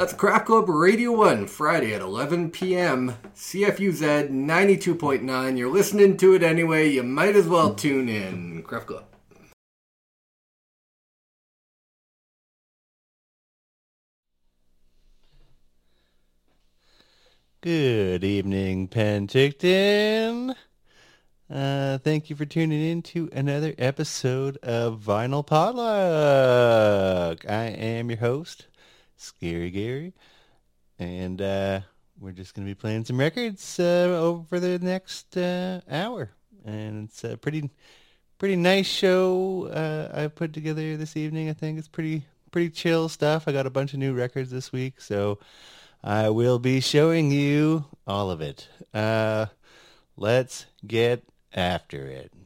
That's Craft Club Radio 1, Friday at 11 p.m. CFUZ 92.9. You're listening to it anyway. You might as well tune in. Craft Club. Good evening, Penticton. Thank you for tuning in to another episode of Vinyl Potluck. I am your host, Scary Gary, and we're just going to be playing some records over the next hour. And it's a pretty nice show I put together this evening. I think it's pretty chill stuff. I got a bunch of new records this week, so I will be showing you all of it. Let's get after it.